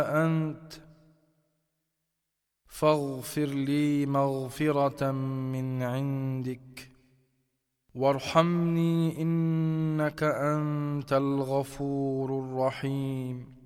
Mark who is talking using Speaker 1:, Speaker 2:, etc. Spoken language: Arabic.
Speaker 1: أنت فاغفر لي مغفرة من عندك وارحمني إنك أنت الغفور الرحيم.